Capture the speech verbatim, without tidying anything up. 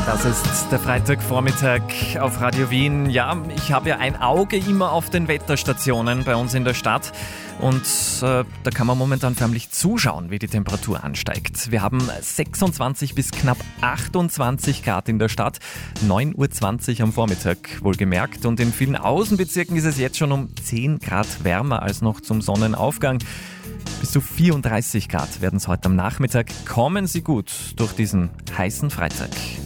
Das ist der Freitagvormittag auf Radio Wien. Ja, ich habe ja ein Auge immer auf den Wetterstationen bei uns in der Stadt und äh, da kann man momentan förmlich zuschauen, wie die Temperatur ansteigt. Wir haben sechsundzwanzig bis knapp achtundzwanzig Grad in der Stadt, neun Uhr zwanzig am Vormittag wohlgemerkt, und in vielen Außenbezirken ist es jetzt schon um zehn Grad wärmer als noch zum Sonnenaufgang. Bis zu vierunddreißig Grad werden es heute am Nachmittag. Kommen Sie gut durch diesen heißen Freitag.